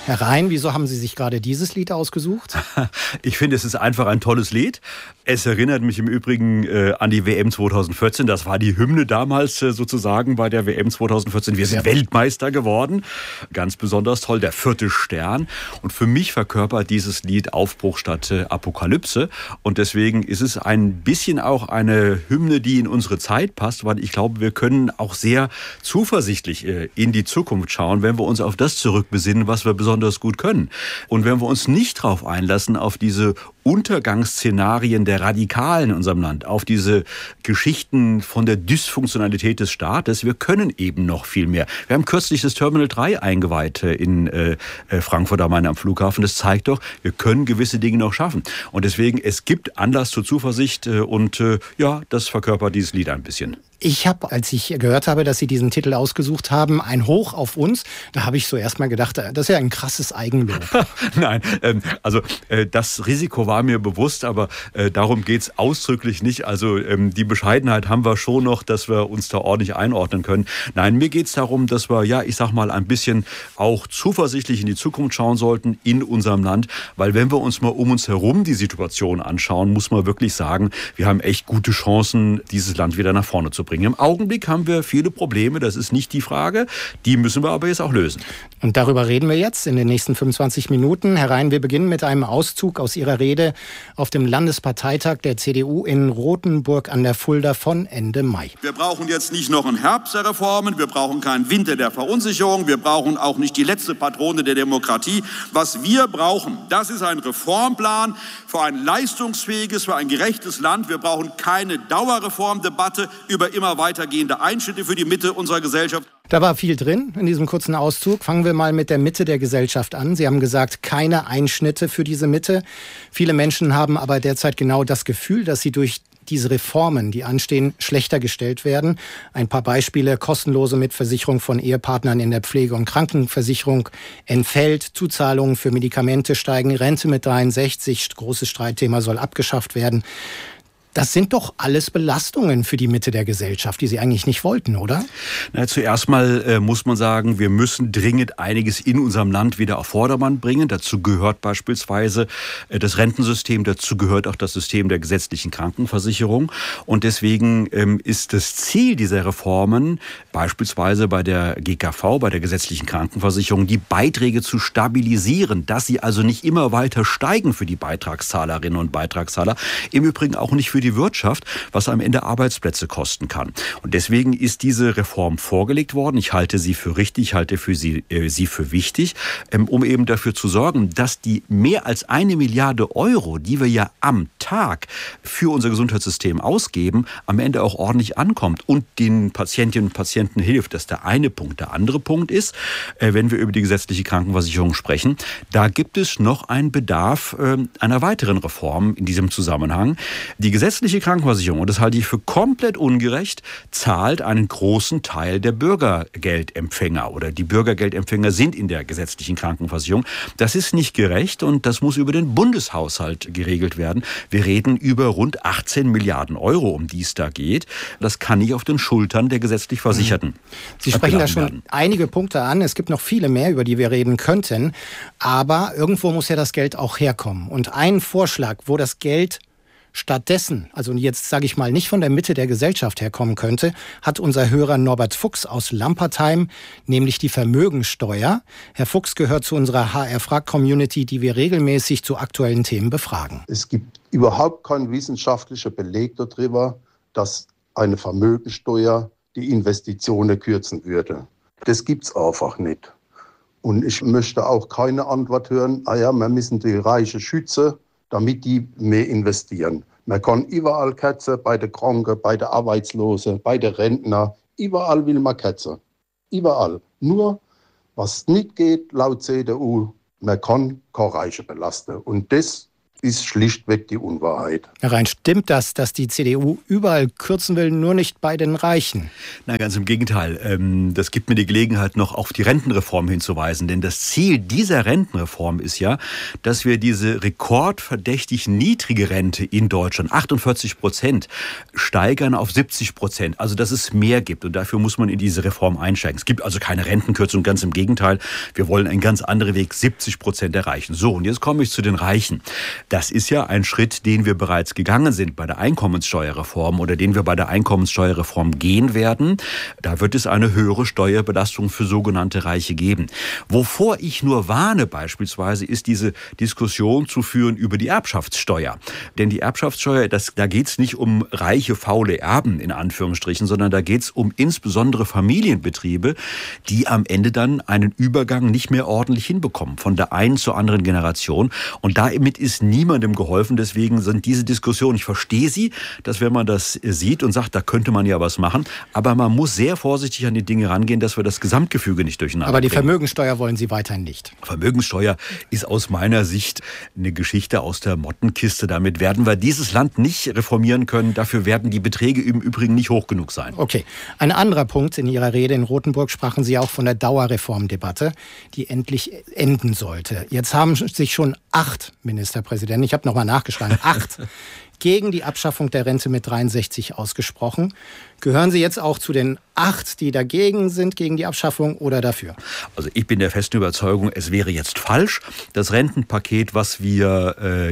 Herr Rhein, wieso haben Sie sich gerade dieses Lied ausgesucht? Ich finde, es ist einfach ein tolles Lied. Es erinnert mich im Übrigen an die WM 2014. Das war die Hymne damals sozusagen bei der WM 2014. Wir sind Weltmeister geworden. Ganz besonders toll, der 4. Stern. Und für mich verkörpert dieses Lied Aufbruch statt Apokalypse. Und deswegen ist es ein bisschen auch eine Hymne, die in unsere Zeit passt, weil ich glaube, wir können auch sehr zuversichtlich in die Zukunft schauen, wenn wir uns auf das zurückbesinnen, was wir besonders gut können. Und wenn wir uns nicht darauf einlassen, auf diese Untergangsszenarien der Radikalen in unserem Land, auf diese Geschichten von der Dysfunktionalität des Staates, wir können eben noch viel mehr. Wir haben kürzlich das Terminal 3 eingeweiht in Frankfurt am Main am Flughafen. Das zeigt doch, wir können gewisse Dinge noch schaffen. Und deswegen, es gibt Anlass zur Zuversicht und ja, das verkörpert dieses Lied ein bisschen. Ich habe, als ich gehört habe, dass Sie diesen Titel ausgesucht haben, ein Hoch auf uns, da habe ich so erst mal gedacht, das ist ja ein krasses Eigenlob. Nein, also das Risiko war mir bewusst, aber darum geht's ausdrücklich nicht. Also die Bescheidenheit haben wir schon noch, dass wir uns da ordentlich einordnen können. Nein, mir geht's darum, dass wir, ja, ich sag mal, ein bisschen auch zuversichtlich in die Zukunft schauen sollten in unserem Land, weil wenn wir uns mal um uns herum die Situation anschauen, muss man wirklich sagen, wir haben echt gute Chancen, dieses Land wieder nach vorne zu bringen. Im Augenblick haben wir viele Probleme, das ist nicht die Frage. Die müssen wir aber jetzt auch lösen. Und darüber reden wir jetzt in den nächsten 25 Minuten. Herr Rhein, wir beginnen mit einem Auszug aus Ihrer Rede auf dem Landesparteitag der CDU in Rothenburg an der Fulda von Ende Mai. Wir brauchen jetzt nicht noch einen Herbst der Reformen, wir brauchen keinen Winter der Verunsicherung, wir brauchen auch nicht die letzte Patrone der Demokratie. Was wir brauchen, das ist ein Reformplan für ein leistungsfähiges, für ein gerechtes Land. Wir brauchen keine Dauerreformdebatte über immer weitergehende Einschnitte für die Mitte unserer Gesellschaft. Da war viel drin in diesem kurzen Auszug. Fangen wir mal mit der Mitte der Gesellschaft an. Sie haben gesagt, keine Einschnitte für diese Mitte. Viele Menschen haben aber derzeit genau das Gefühl, dass sie durch diese Reformen, die anstehen, schlechter gestellt werden. Ein paar Beispiele: kostenlose Mitversicherung von Ehepartnern in der Pflege- und Krankenversicherung entfällt, Zuzahlungen für Medikamente steigen, Rente mit 63, großes Streitthema, soll abgeschafft werden. Das sind doch alles Belastungen für die Mitte der Gesellschaft, die Sie eigentlich nicht wollten, oder? Na, zuerst mal muss man sagen, wir müssen dringend einiges in unserem Land wieder auf Vordermann bringen. Dazu gehört beispielsweise das Rentensystem, dazu gehört auch das System der gesetzlichen Krankenversicherung. Und deswegen ist das Ziel dieser Reformen, beispielsweise bei der GKV, bei der gesetzlichen Krankenversicherung, die Beiträge zu stabilisieren, dass sie also nicht immer weiter steigen für die Beitragszahlerinnen und Beitragszahler. Im Übrigen auch nicht für die Wirtschaft, was am Ende Arbeitsplätze kosten kann. Und deswegen ist diese Reform vorgelegt worden. Ich halte sie für richtig, ich halte sie für wichtig, um eben dafür zu sorgen, dass die mehr als 1 Milliarde Euro, die wir ja am Tag für unser Gesundheitssystem ausgeben, am Ende auch ordentlich ankommt und den Patientinnen und Patienten hilft. Das ist der eine Punkt. Der andere Punkt ist, wenn wir über die gesetzliche Krankenversicherung sprechen, da gibt es noch einen Bedarf einer weiteren Reform in diesem Zusammenhang. Die gesetzliche Krankenversicherung, und das halte ich für komplett ungerecht, zahlt einen großen Teil der Bürgergeldempfänger oder die Bürgergeldempfänger sind in der gesetzlichen Krankenversicherung. Das ist nicht gerecht und das muss über den Bundeshaushalt geregelt werden. Wir reden über rund 18 Milliarden Euro, um die es da geht. Das kann nicht auf den Schultern der gesetzlich Versicherten. Sie sprechen da schon einige Punkte an. Es gibt noch viele mehr, über die wir reden könnten. Aber irgendwo muss ja das Geld auch herkommen. Und ein Vorschlag, wo das Geld stattdessen, also jetzt sage ich mal, nicht von der Mitte der Gesellschaft herkommen könnte, hat unser Hörer Norbert Fuchs aus Lampertheim, nämlich die Vermögensteuer. Herr Fuchs gehört zu unserer HR-Frag-Community, die wir regelmäßig zu aktuellen Themen befragen. Es gibt überhaupt keinen wissenschaftlichen Beleg darüber, dass eine Vermögensteuer die Investitionen kürzen würde. Das gibt es einfach nicht. Und ich möchte auch keine Antwort hören, wir müssen die Reichen schützen, damit die mehr investieren. Man kann überall ketzen, bei den Kranken, bei den Arbeitslosen, bei den Rentnern. Überall will man ketzen. Überall. Nur, was nicht geht, laut CDU, man kann keine Reiche belasten. Und das ist schlichtweg die Unwahrheit. Herr Rhein, stimmt das, dass die CDU überall kürzen will, nur nicht bei den Reichen? Na, ganz im Gegenteil. Das gibt mir die Gelegenheit, noch auf die Rentenreform hinzuweisen. Denn das Ziel dieser Rentenreform ist ja, dass wir diese rekordverdächtig niedrige Rente in Deutschland, 48%, steigern auf 70%. Also, dass es mehr gibt. Und dafür muss man in diese Reform einsteigen. Es gibt also keine Rentenkürzung, ganz im Gegenteil. Wir wollen einen ganz anderen Weg, 70% erreichen. So, und jetzt komme ich zu den Reichen. Das ist ja ein Schritt, den wir bereits gegangen sind bei der Einkommenssteuerreform oder den wir bei der Einkommenssteuerreform gehen werden. Da wird es eine höhere Steuerbelastung für sogenannte Reiche geben. Wovor ich nur warne beispielsweise, ist diese Diskussion zu führen über die Erbschaftssteuer. Denn die Erbschaftssteuer, da geht es nicht um reiche, faule Erben in Anführungsstrichen, sondern da geht es um insbesondere Familienbetriebe, die am Ende dann einen Übergang nicht mehr ordentlich hinbekommen, von der einen zur anderen Generation. Und damit ist niemandem geholfen. Deswegen sind diese Diskussionen, ich verstehe sie, dass wenn man das sieht und sagt, da könnte man ja was machen, aber man muss sehr vorsichtig an die Dinge rangehen, dass wir das Gesamtgefüge nicht durcheinander Aber die bringen. Vermögensteuer wollen Sie weiterhin nicht? Vermögensteuer ist aus meiner Sicht eine Geschichte aus der Mottenkiste. Damit werden wir dieses Land nicht reformieren können. Dafür werden die Beträge im Übrigen nicht hoch genug sein. Okay. Ein anderer Punkt in Ihrer Rede in Rothenburg sprachen Sie auch von der Dauerreformdebatte, die endlich enden sollte. Jetzt haben sich schon 8 Ministerpräsidenten, ich habe nochmal nachgeschlagen, 8 gegen die Abschaffung der Rente mit 63 ausgesprochen. Gehören Sie jetzt auch zu den 8, die dagegen sind, gegen die Abschaffung oder dafür? Also ich bin der festen Überzeugung, es wäre jetzt falsch. Das Rentenpaket, was wir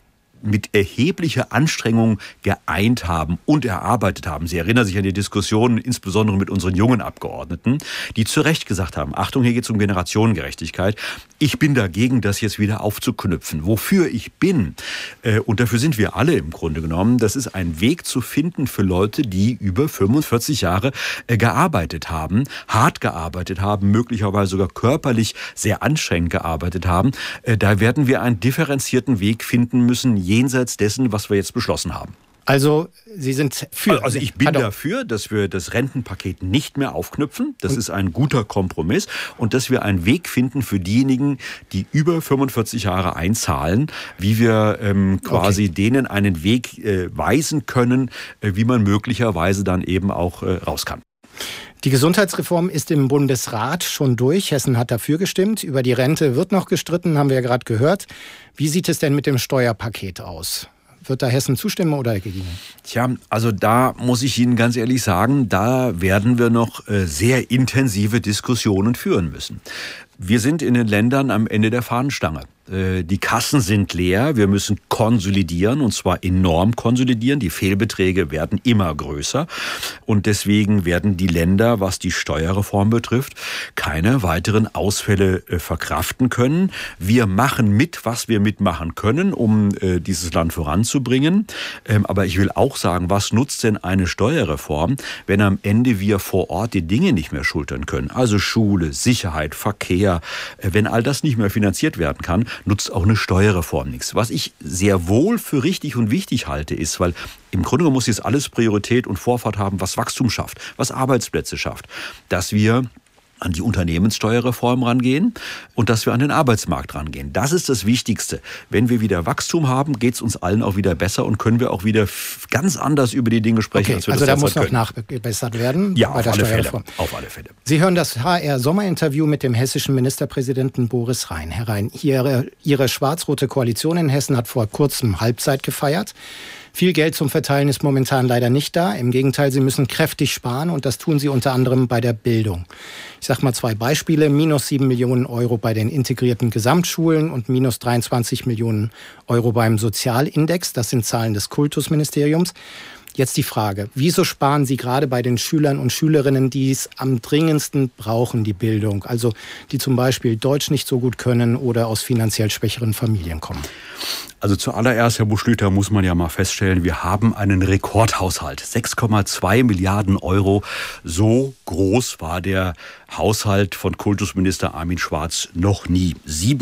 mit erheblicher Anstrengung geeint haben und erarbeitet haben. Sie erinnern sich an die Diskussionen, insbesondere mit unseren jungen Abgeordneten, die zu Recht gesagt haben, Achtung, hier geht es um Generationengerechtigkeit. Ich bin dagegen, das jetzt wieder aufzuknüpfen. Wofür ich bin, und dafür sind wir alle im Grunde genommen, das ist ein Weg zu finden für Leute, die über 45 Jahre gearbeitet haben, hart gearbeitet haben, möglicherweise sogar körperlich sehr anstrengend gearbeitet haben. Da werden wir einen differenzierten Weg finden müssen, jenseits dessen, was wir jetzt beschlossen haben. Also Sie sind für? Also ich bin dafür, dass wir das Rentenpaket nicht mehr aufknüpfen. Das ist ein guter Kompromiss. Und dass wir einen Weg finden für diejenigen, die über 45 Jahre einzahlen, wie wir quasi denen einen Weg weisen können, wie man möglicherweise dann eben auch raus kann. Die Gesundheitsreform ist im Bundesrat schon durch. Hessen hat dafür gestimmt. Über die Rente wird noch gestritten, haben wir ja gerade gehört. Wie sieht es denn mit dem Steuerpaket aus? Wird da Hessen zustimmen oder dagegen? Tja, also da muss ich Ihnen ganz ehrlich sagen, da werden wir noch sehr intensive Diskussionen führen müssen. Wir sind in den Ländern am Ende der Fahnenstange. Die Kassen sind leer, wir müssen konsolidieren und zwar enorm konsolidieren. Die Fehlbeträge werden immer größer und deswegen werden die Länder, was die Steuerreform betrifft, keine weiteren Ausfälle verkraften können. Wir machen mit, was wir mitmachen können, um dieses Land voranzubringen. Aber ich will auch sagen, was nutzt denn eine Steuerreform, wenn am Ende wir vor Ort die Dinge nicht mehr schultern können? Also Schule, Sicherheit, Verkehr, wenn all das nicht mehr finanziert werden kann, nutzt auch eine Steuerreform nichts. Was ich sehr wohl für richtig und wichtig halte, ist, weil im Grunde muss jetzt alles Priorität und Vorfahrt haben, was Wachstum schafft, was Arbeitsplätze schafft, dass wir an die Unternehmenssteuerreform rangehen und dass wir an den Arbeitsmarkt rangehen. Das ist das Wichtigste. Wenn wir wieder Wachstum haben, geht es uns allen auch wieder besser und können wir auch wieder ganz anders über die Dinge sprechen, als wir das also jetzt da muss können. noch nachgebessert werden Ja, bei der Steuerreform. Auf alle Fälle. Sie hören das HR-Sommerinterview mit dem hessischen Ministerpräsidenten Boris Rhein. Herr Rhein, Ihre schwarz-rote Koalition in Hessen hat vor kurzem Halbzeit gefeiert. Viel Geld zum Verteilen ist momentan leider nicht da. Im Gegenteil, Sie müssen kräftig sparen und das tun Sie unter anderem bei der Bildung. Ich sage mal 2 Beispiele. -7 Millionen Euro bei den integrierten Gesamtschulen und -23 Millionen Euro beim Sozialindex. Das sind Zahlen des Kultusministeriums. Jetzt die Frage, wieso sparen Sie gerade bei den Schülern und Schülerinnen, die es am dringendsten brauchen, die Bildung? Also die zum Beispiel Deutsch nicht so gut können oder aus finanziell schwächeren Familien kommen. Also zuallererst, Herr Buschlüter, muss man ja mal feststellen, wir haben einen Rekordhaushalt. 6,2 Milliarden Euro. So groß war der Haushalt von Kultusminister Armin Schwarz noch nie.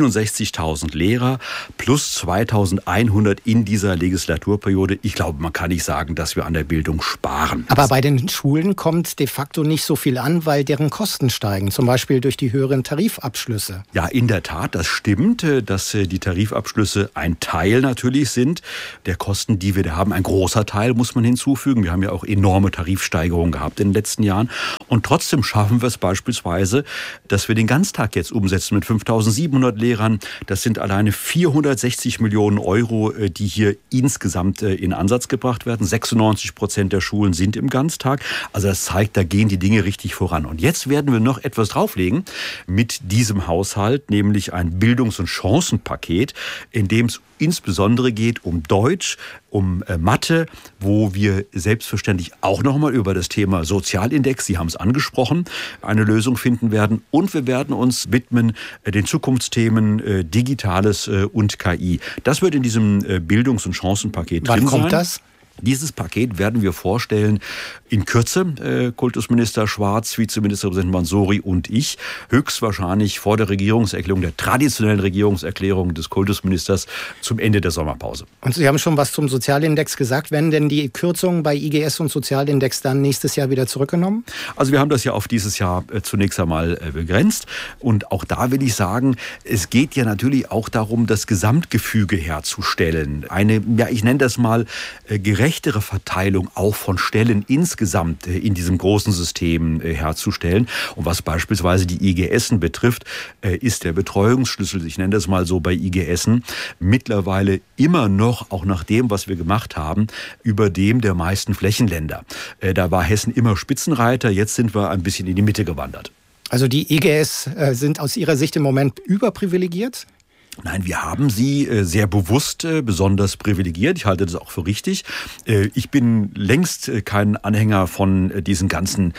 67.000 Lehrer plus 2.100 in dieser Legislaturperiode. Ich glaube, man kann nicht sagen, dass wir an der Bildung sparen. Aber bei den Schulen kommt de facto nicht so viel an, weil deren Kosten steigen. Zum Beispiel durch die höheren Tarifabschlüsse. Ja, in der Tat, das stimmt, dass die Tarifabschlüsse ein Teil Teil natürlich sind der Kosten, die wir da haben. Ein großer Teil muss man hinzufügen. Wir haben ja auch enorme Tarifsteigerungen gehabt in den letzten Jahren. Und trotzdem schaffen wir es beispielsweise, dass wir den Ganztag jetzt umsetzen mit 5.700 Lehrern. Das sind alleine 460 Millionen Euro, die hier insgesamt in Ansatz gebracht werden. 96% der Schulen sind im Ganztag. Also das zeigt, da gehen die Dinge richtig voran. Und jetzt werden wir noch etwas drauflegen mit diesem Haushalt, nämlich ein Bildungs- und Chancenpaket, in dem es insbesondere geht um Deutsch, um Mathe, wo wir selbstverständlich auch nochmal über das Thema Sozialindex, Sie haben es angesprochen, eine Lösung finden werden. Und wir werden uns widmen den Zukunftsthemen Digitales und KI. Das wird in diesem Bildungs- und Chancenpaket drin sein. Wann kommt das? Dieses Paket werden wir vorstellen in Kürze, Kultusminister Schwarz, Vizeministerpräsident Mansouri und ich, höchstwahrscheinlich vor der Regierungserklärung, der traditionellen Regierungserklärung des Kultusministers zum Ende der Sommerpause. Und Sie haben schon was zum Sozialindex gesagt. Werden denn die Kürzungen bei IGS und Sozialindex dann nächstes Jahr wieder zurückgenommen? Also wir haben das ja auf dieses Jahr zunächst einmal begrenzt. Und auch da will ich sagen, es geht ja natürlich auch darum, das Gesamtgefüge herzustellen. Eine, ja, ich nenne das mal gerechtere Verteilung auch von Stellen insgesamt in diesem großen System herzustellen. Und was beispielsweise die IGSen betrifft, ist der Betreuungsschlüssel, ich nenne das mal so bei IGSen, mittlerweile immer noch, auch nach dem, was wir gemacht haben, über dem der meisten Flächenländer. Da war Hessen immer Spitzenreiter, jetzt sind wir ein bisschen in die Mitte gewandert. Also die IGS sind aus Ihrer Sicht im Moment überprivilegiert? Nein, wir haben sie sehr bewusst besonders privilegiert. Ich halte das auch für richtig. Ich bin längst kein Anhänger von diesen ganzen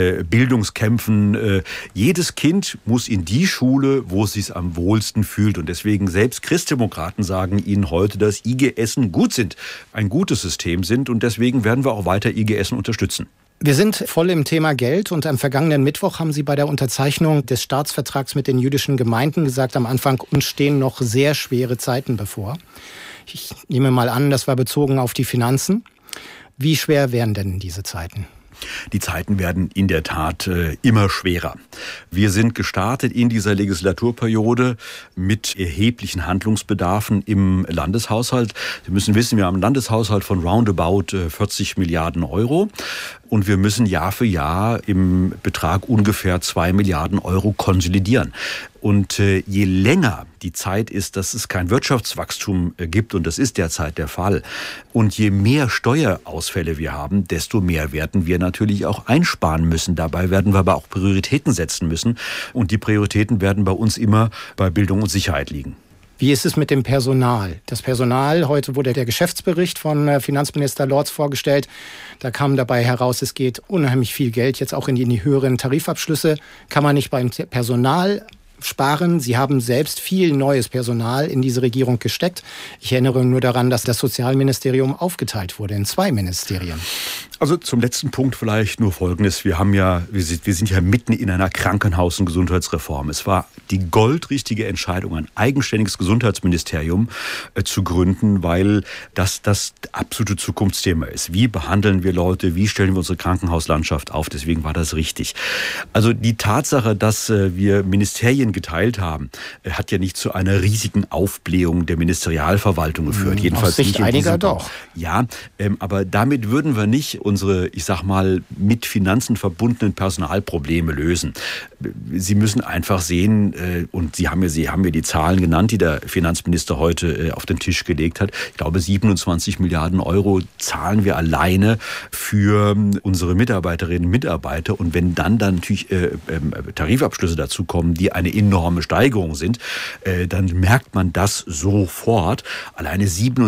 Bildungskämpfen. Jedes Kind muss in die Schule, wo es sich am wohlsten fühlt. Und deswegen selbst Christdemokraten sagen Ihnen heute, dass IGSen gut sind, ein gutes System sind. Und deswegen werden wir auch weiter IGSen unterstützen. Wir sind voll im Thema Geld und am vergangenen Mittwoch haben Sie bei der Unterzeichnung des Staatsvertrags mit den jüdischen Gemeinden gesagt, am Anfang uns stehen noch sehr schwere Zeiten bevor. Ich nehme mal an, das war bezogen auf die Finanzen. Wie schwer wären denn diese Zeiten? Die Zeiten werden in der Tat immer schwerer. Wir sind gestartet in dieser Legislaturperiode mit erheblichen Handlungsbedarfen im Landeshaushalt. Sie müssen wissen, wir haben einen Landeshaushalt von roundabout 40 Milliarden Euro. Und wir müssen Jahr für Jahr im Betrag ungefähr 2 Milliarden Euro konsolidieren. Und je länger die Zeit ist, dass es kein Wirtschaftswachstum gibt, und das ist derzeit der Fall, und je mehr Steuerausfälle wir haben, desto mehr werden wir natürlich auch einsparen müssen. Dabei werden wir aber auch Prioritäten setzen müssen. Und die Prioritäten werden bei uns immer bei Bildung und Sicherheit liegen. Wie ist es mit dem Personal? Das Personal, heute wurde der Geschäftsbericht von Finanzminister Lorz vorgestellt. Da kam dabei heraus, es geht unheimlich viel Geld jetzt auch in die höheren Tarifabschlüsse. Kann man nicht beim Personal sparen? Sie haben selbst viel neues Personal in diese Regierung gesteckt. Ich erinnere nur daran, dass das Sozialministerium aufgeteilt wurde in 2 Ministerien. Also zum letzten Punkt vielleicht nur Folgendes. Wir sind ja mitten in einer Krankenhaus- und Gesundheitsreform. Es war die goldrichtige Entscheidung, ein eigenständiges Gesundheitsministerium zu gründen, weil das absolute Zukunftsthema ist. Wie behandeln wir Leute? Wie stellen wir unsere Krankenhauslandschaft auf? Deswegen war das richtig. Also die Tatsache, dass wir Ministerien geteilt haben, hat ja nicht zu einer riesigen Aufblähung der Ministerialverwaltung geführt. Jedenfalls aus Sicht nicht einiger doch. Ja, aber damit würden wir nicht unsere, ich sag mal, mit Finanzen verbundenen Personalprobleme lösen. Sie müssen einfach sehen, und Sie haben ja die Zahlen genannt, die der Finanzminister heute auf den Tisch gelegt hat. Ich glaube, 27 Milliarden Euro zahlen wir alleine für unsere Mitarbeiterinnen und Mitarbeiter. Und wenn dann natürlich Tarifabschlüsse dazu kommen, die eine enorme Steigerung sind, dann merkt man das sofort. Alleine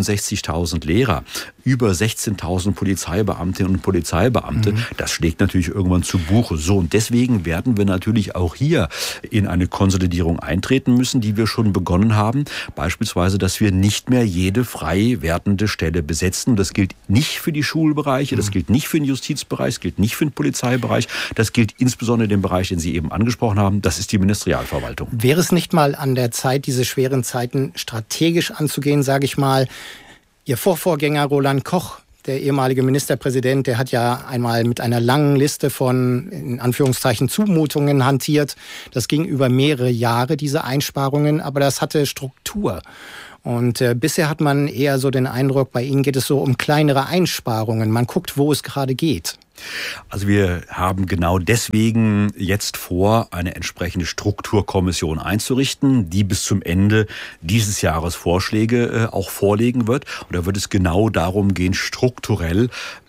67.000 Lehrer, über 16.000 Polizeibeamtinnen und Polizeibeamte, das schlägt natürlich irgendwann zu Buche. So, und deswegen werden wir natürlich auch hier in eine Konsolidierung eintreten müssen, die wir schon begonnen haben. Beispielsweise, dass wir nicht mehr jede frei werdende Stelle besetzen. Das gilt nicht für die Schulbereiche, das gilt nicht für den Justizbereich, das gilt nicht für den Polizeibereich, das gilt insbesondere den Bereich, den Sie eben angesprochen haben, das ist die Ministerialverwaltung. Wäre es nicht mal an der Zeit, diese schweren Zeiten strategisch anzugehen, sage ich mal? Ihr Vorvorgänger Roland Koch der ehemalige Ministerpräsident, der hat ja einmal mit einer langen Liste von, in Anführungszeichen, Zumutungen hantiert. Das ging über mehrere Jahre, diese Einsparungen, aber das hatte Struktur. Und bisher hat man eher so den Eindruck, bei Ihnen geht es so um kleinere Einsparungen. Man guckt, wo es gerade geht. Also wir haben genau deswegen jetzt vor, eine entsprechende Strukturkommission einzurichten, die bis zum Ende dieses Jahres Vorschläge auch vorlegen wird. Und da wird es genau darum gehen, strukturell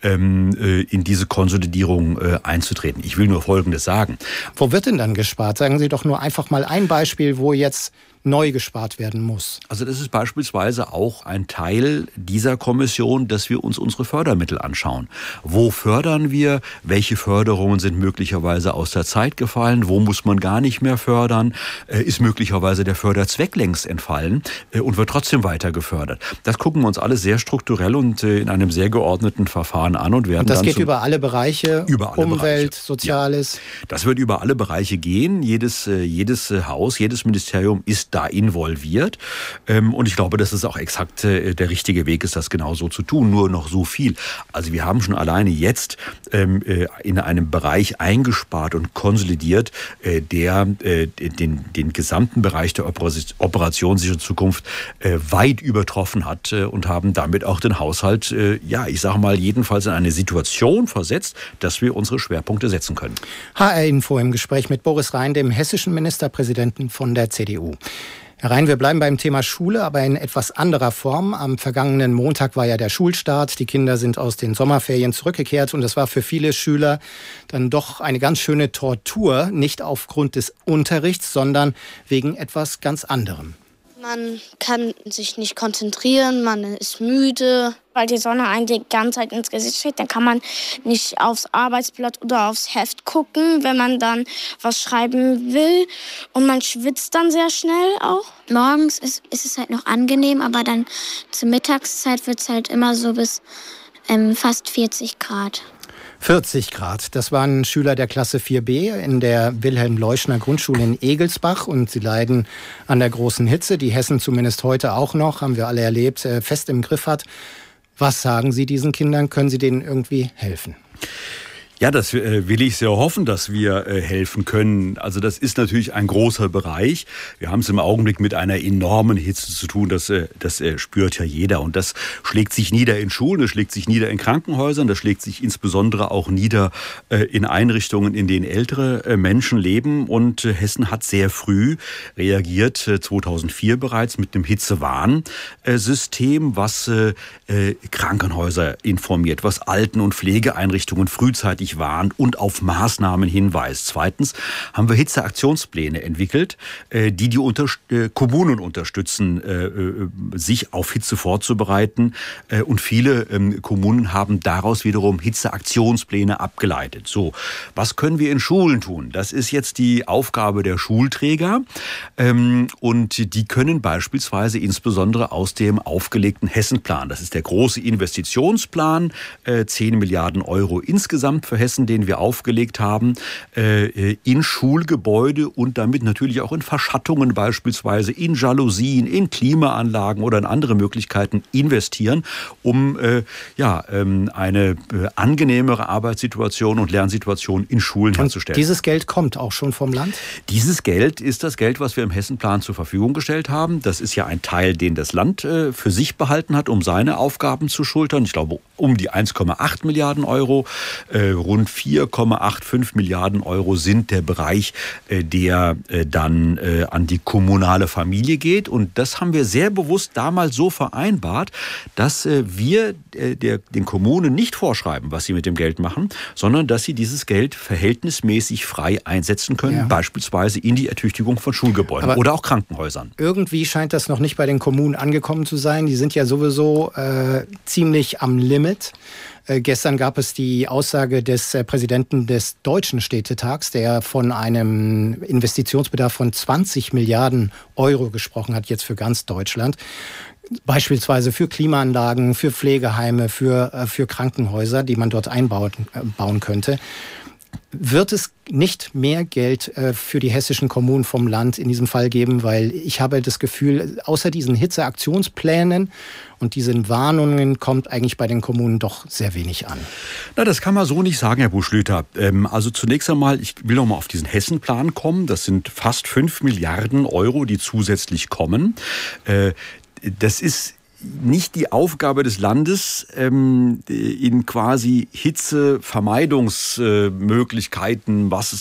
in diese Konsolidierung einzutreten. Ich will nur Folgendes sagen. Wo wird denn dann gespart? Sagen Sie doch nur einfach mal ein Beispiel, wo jetzt neu gespart werden muss. Also das ist beispielsweise auch ein Teil dieser Kommission, dass wir uns unsere Fördermittel anschauen. Wo fördern wir? Welche Förderungen sind möglicherweise aus der Zeit gefallen? Wo muss man gar nicht mehr fördern? Ist möglicherweise der Förderzweck längst entfallen und wird trotzdem weiter gefördert? Das gucken wir uns alles sehr strukturell und in einem sehr geordneten Verfahren an und werden und das dann geht über alle Bereiche, über alle Umwelt, Bereiche. Soziales. Ja, das wird über alle Bereiche gehen. Jedes Haus, jedes Ministerium ist da involviert. Und ich glaube, dass es auch exakt der richtige Weg ist, das genau so zu tun. Nur noch so viel. Also wir haben schon alleine jetzt in einem Bereich eingespart und konsolidiert, der den gesamten Bereich der operationssicheren Zukunft weit übertroffen hat und haben damit auch den Haushalt, ich sage mal, jedenfalls in eine Situation versetzt, dass wir unsere Schwerpunkte setzen können. HR-Info im Gespräch mit Boris Rhein, dem hessischen Ministerpräsidenten von der CDU. Herr Rhein, wir bleiben beim Thema Schule, aber in etwas anderer Form. Am vergangenen Montag war ja der Schulstart. Die Kinder sind aus den Sommerferien zurückgekehrt und das war für viele Schüler dann doch eine ganz schöne Tortur. Nicht aufgrund des Unterrichts, sondern wegen etwas ganz anderem. Man kann sich nicht konzentrieren, man ist müde. Weil die Sonne einem die ganze Zeit ins Gesicht steht, dann kann man nicht aufs Arbeitsblatt oder aufs Heft gucken, wenn man dann was schreiben will. Und man schwitzt dann sehr schnell auch. Morgens ist es halt noch angenehm, aber dann zur Mittagszeit wird es halt immer so bis fast 40 Grad. 40 Grad. Das waren Schüler der Klasse 4b in der Wilhelm-Leuschner-Grundschule in Egelsbach und sie leiden an der großen Hitze, die Hessen zumindest heute auch noch, haben wir alle erlebt, fest im Griff hat. Was sagen Sie diesen Kindern? Können Sie denen irgendwie helfen? Ja, das will ich sehr hoffen, dass wir helfen können. Also das ist natürlich ein großer Bereich. Wir haben es im Augenblick mit einer enormen Hitze zu tun. Das spürt ja jeder. Und das schlägt sich nieder in Schulen, das schlägt sich nieder in Krankenhäusern, das schlägt sich insbesondere auch nieder in Einrichtungen, in denen ältere Menschen leben. Und Hessen hat sehr früh reagiert, 2004 bereits, mit einem Hitzewarnsystem, was Krankenhäuser informiert, was Alten- und Pflegeeinrichtungen frühzeitig warnt und auf Maßnahmen hinweist. Zweitens haben wir Hitzeaktionspläne entwickelt, die Kommunen unterstützen, sich auf Hitze vorzubereiten. Und viele Kommunen haben daraus wiederum Hitzeaktionspläne abgeleitet. So, was können wir in Schulen tun? Das ist jetzt die Aufgabe der Schulträger. Und die können beispielsweise insbesondere aus dem aufgelegten Hessenplan, das ist der große Investitionsplan, 10 Milliarden Euro insgesamt für Hessen, den wir aufgelegt haben, in Schulgebäude und damit natürlich auch in Verschattungen beispielsweise, in Jalousien, in Klimaanlagen oder in andere Möglichkeiten investieren, um eine angenehmere Arbeitssituation und Lernsituation in Schulen herzustellen. Und dieses Geld kommt auch schon vom Land? Dieses Geld ist das Geld, was wir im Hessenplan zur Verfügung gestellt haben. Das ist ja ein Teil, den das Land für sich behalten hat, um seine Aufgaben zu schultern. Ich glaube, um die 1,8 Milliarden Euro. Rund 4,85 Milliarden Euro sind der Bereich, der dann an die kommunale Familie geht. Und das haben wir sehr bewusst damals so vereinbart, dass wir den Kommunen nicht vorschreiben, was sie mit dem Geld machen, sondern dass sie dieses Geld verhältnismäßig frei einsetzen können, beispielsweise in die Ertüchtigung von Schulgebäuden oder auch Krankenhäusern. Irgendwie scheint das noch nicht bei den Kommunen angekommen zu sein. Die sind ja sowieso ziemlich am Limit. Gestern gab es die Aussage des Präsidenten des Deutschen Städtetags, der von einem Investitionsbedarf von 20 Milliarden Euro gesprochen hat, jetzt für ganz Deutschland. Beispielsweise für Klimaanlagen, für Pflegeheime, für Krankenhäuser, die man dort einbauen könnte. wird es nicht mehr Geld für die hessischen Kommunen vom Land in diesem Fall geben, weil ich habe das Gefühl, außer diesen Hitzeaktionsplänen und diesen Warnungen kommt eigentlich bei den Kommunen doch sehr wenig an. Na, das kann man so nicht sagen, Herr Buschlüter. Also zunächst einmal, ich will noch mal auf diesen Hessenplan kommen. Das sind fast 5 Milliarden Euro, die zusätzlich kommen. Das ist nicht die Aufgabe des Landes, in quasi Hitzevermeidungsmöglichkeiten, was es